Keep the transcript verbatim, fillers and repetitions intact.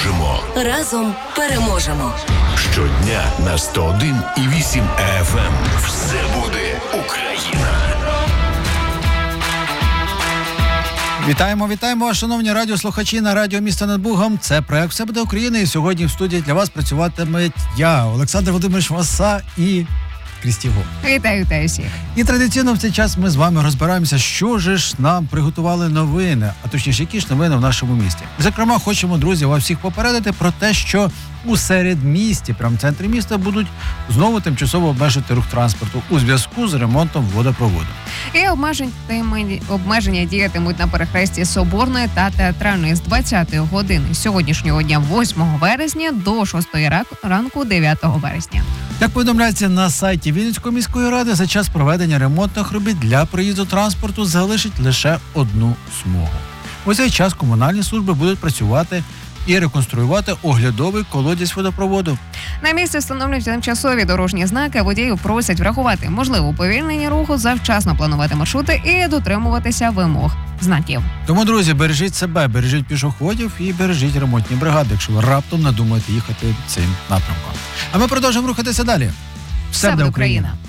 допоможемо. Разом переможемо. Щодня на сто один і вісім еф ем. Все буде Україна. Вітаємо, вітаємо, шановні радіослухачі на радіо міста над Бугом. Це проект «Все буде Україна». І сьогодні в студії для вас працюватиме я, Олександр Володимирович Васа і Крістіго. Вітаю, вітаю всіх. І традиційно в цей час ми з вами розбираємося, що же ж нам приготували новини, а точніше, які ж новини в нашому місті. Зокрема, хочемо, друзі, вас всіх попередити про те, що у середмісті, прямо в центрі міста, будуть знову тимчасово обмежити рух транспорту у зв'язку з ремонтом водопроводу. І обмеження, обмеження діятимуть на перехресті Соборної та Театральної з двадцятої години сьогоднішнього дня, восьмого вересня, до шостої ранку, дев'ятого вересня. Як повідомляється на сайті Вінницької міської ради, за час проведення ремонтних робіт для проїзду транспорту залишить лише одну смугу. У цей час комунальні служби будуть працювати і реконструювати оглядовий колодязь водопроводу. На місці встановлюють тимчасові дорожні знаки, водіїв просять врахувати можливе уповільнення руху, завчасно планувати маршрути і дотримуватися вимог знаків. Тому, друзі, бережіть себе, бережіть пішоходів і бережіть ремонтні бригади, якщо ви раптом надумаєте їхати цим напрямком. А ми продовжуємо рухатися далі. Все буде Україна!